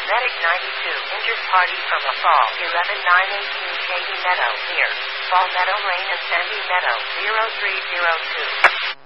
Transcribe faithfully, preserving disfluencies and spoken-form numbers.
Medic ninety-two, injured party from a fall, eleven nine eighteen Shady Meadow, here. Fall Meadow Lane and Sandy Meadow, zero three zero two.